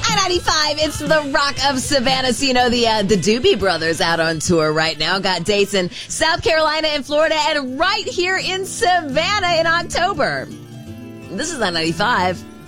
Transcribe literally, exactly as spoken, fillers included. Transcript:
I ninety-five, it's the Rock of Savannah. So you know the uh, the Doobie Brothers out on tour right now. Got dates in South Carolina and Florida and right here in Savannah in October. This is I ninety-five.